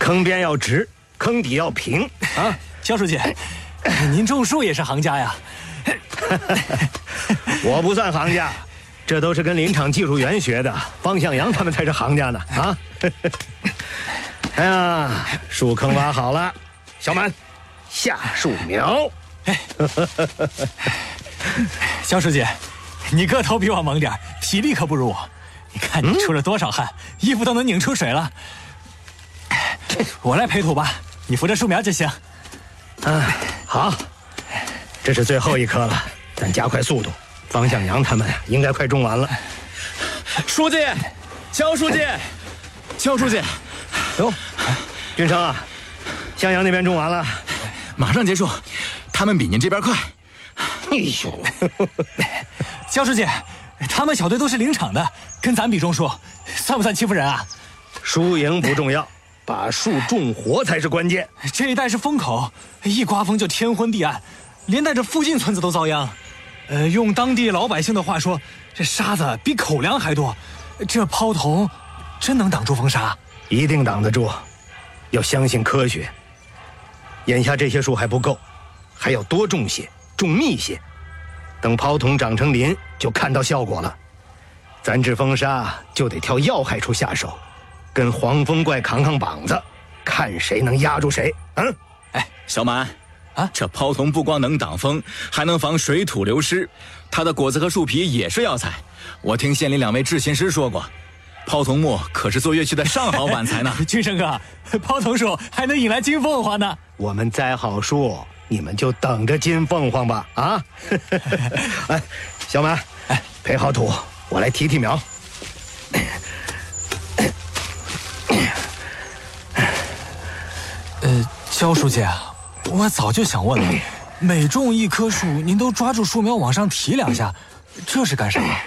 坑边要直，坑底要平啊！ 肖书记，您种树也是行家呀？ 我不算行家，这都是跟林场技术员学的，方向阳他们才是行家呢啊！哎呀，树坑挖好了，小满，下树苗。 肖书记，你个头比我猛点，体力可不如我。你看你出了多少汗，衣服都能拧出水了。我来培土吧，你扶着树苗就行。 好，这是最后一棵了，咱加快速度。方向阳他们应该快种完了。 书记，肖书记，肖书记， 哟，俊生啊，向阳那边种完了， 马上结束，他们比您这边快。 哎呦， 肖书记，他们小队都是林场的，跟咱比种树，算不算欺负人啊？ 输赢不重要，把树种活才是关键。 这一带是风口，一刮风就天昏地暗，连带着附近村子都遭殃。用当地老百姓的话说，这沙子比口粮还多，这抛头真能挡住风沙？ 一定挡得住，要相信科学。眼下这些树还不够，还要多种些，种密些。等泡桐长成林，就看到效果了。咱治风沙就得挑要害处下手，跟黄风怪扛扛膀子，看谁能压住谁。 小满啊，这泡桐不光能挡风，还能防水土流失，它的果子和树皮也是药材。我听县里2位制琴师说过，泡桐木可是做乐器的上好板材呢。 俊生哥，泡桐树还能引来金凤凰呢。 我们栽好树，你们就等着金凤凰吧！啊，哎，小满，培好土，我来提苗。 肖书记啊，我早就想问了，每种一棵树，您都抓住树苗往上提2下，这是干什么？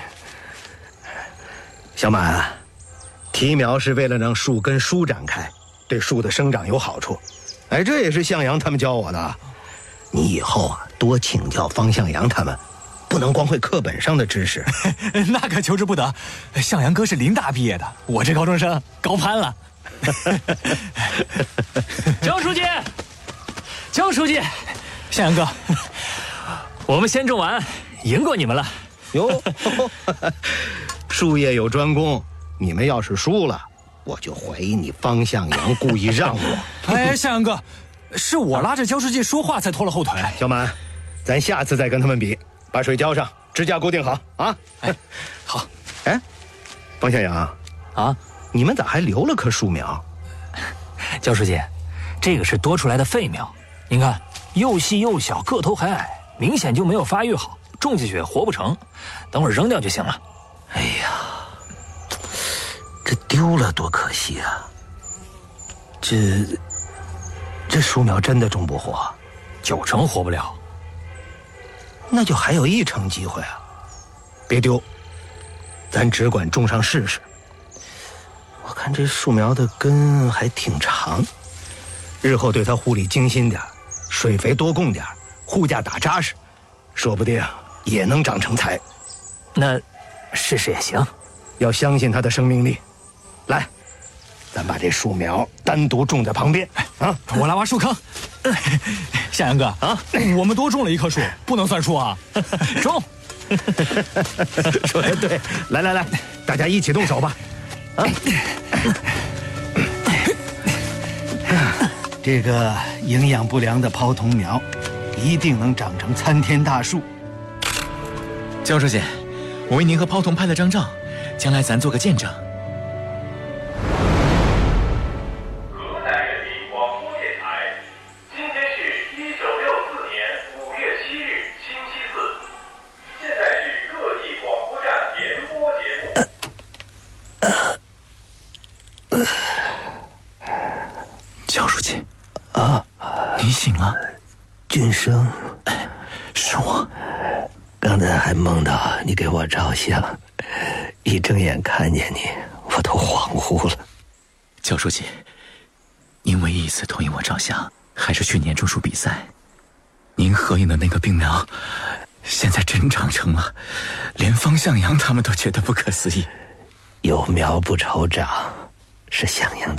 小满，提苗是为了让树根舒展开，对树的生长有好处。哎，这也是向阳他们教我的。你以后啊，多请教方向阳他们，不能光会课本上的知识。 那可求之不得。向阳哥是林大毕业的，我这高中生高攀了。 焦书记，焦书记， 向阳哥， 我们先种完，赢过你们了。 哟，术业有专攻，你们要是输了，我就怀疑你方向阳故意让我。 哎，向阳哥，是我拉着焦书记说话才拖了后腿。 小满，咱下次再跟他们比，把水浇上，支架固定好啊。 哎，好。 哎，方向阳啊， 你们咋还留了棵树苗？ 焦书记，这个是多出来的废苗，您看又细又小，个头还矮，明显就没有发育好，种下去活不成，等会儿扔掉就行了。 哎呀，这丢了多可惜啊！这树苗真的种不活 ，9成活不了， 那就还有1成机会啊！别丢，咱只管种上试试。我看这树苗的根还挺长，日后对它护理精心点，水肥多供点，护架打扎实，说不定也能长成材。 那试试也行， 要相信它的生命力。来，咱把这树苗单独种在旁边啊！ 我来挖树坑。向阳哥啊，我们多种了1棵树，不能算数啊！ 种。 说得对，来，大家一起动手吧！啊，这个营养不良的泡桐苗，一定能长成参天大树。 焦书记，我为您和泡桐拍了张照，将来咱做个见证。 河南人民广播电台，今天是1964年5月7日星期四，现在是各地广播站联播节目。 焦书记，你醒了？ 俊生， 是我。 刚才还梦到你给我照相，一睁眼看见你，我都恍惚了。 焦书记，您唯一一次同意我照相，还是去年种树比赛。您合影的那个病苗，现在真长成了，连方向阳他们都觉得不可思议。 有苗不愁长，是向阳的